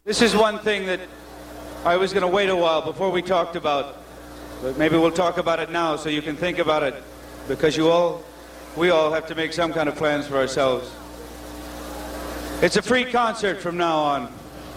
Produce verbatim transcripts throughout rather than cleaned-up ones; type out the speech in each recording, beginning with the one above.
This is one thing that I was going to wait a while before we talked about, but maybe we'll talk about it now so you can think about it, because you all, we all have to make some kind of plans for ourselves. It's a free concert from now on.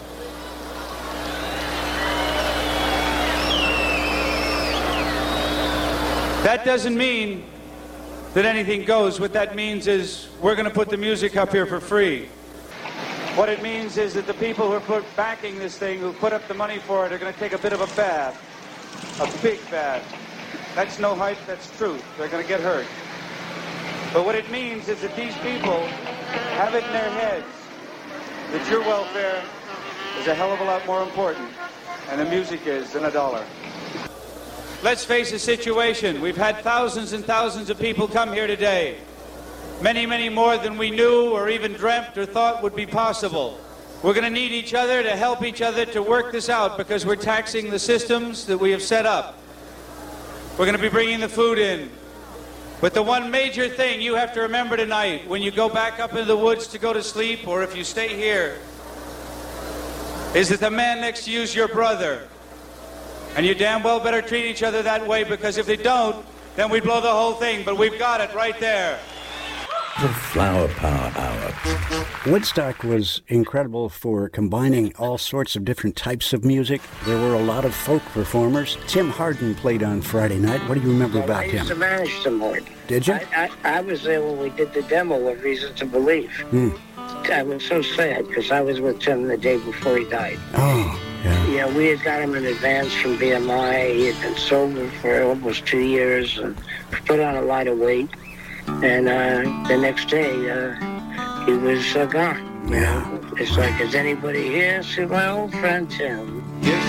That doesn't mean that anything goes. What that means is we're going to put the music up here for free. What it means is that the people who are put backing this thing, who put up the money for it, are going to take a bit of a bath, a big bath. That's no hype, that's truth. They're going to get hurt. But what it means is that these people have it in their heads that your welfare is a hell of a lot more important, and the music is, than a dollar. Let's face the situation. We've had thousands and thousands of people come here today. Many, many more than we knew or even dreamt or thought would be possible. We're going to need each other to help each other to work this out, because we're taxing the systems that we have set up. We're going to be bringing the food in. But the one major thing you have to remember tonight, when you go back up into the woods to go to sleep, or if you stay here, is that the man next to you is your brother. And you damn well better treat each other that way, because if they don't, then we blow the whole thing. But we've got it right there. The Flower Power Hour. Woodstock was incredible for combining all sorts of different types of music. There were a lot of folk performers. Tim Hardin played on Friday night. What do you remember well, about I used him? to manage Tim Hardin. Did you? I, I, I was there when we did the demo of Reason to Believe. Hmm. I was so sad because I was with Tim the day before he died. Oh, yeah. Yeah, we had got him in advance from B M I. He had been sober for almost two years and put on a lot of weight. And uh, the next day, uh, he was uh, gone. You Yeah. know? It's like, is anybody here? I said, my old friend Tim. Yes,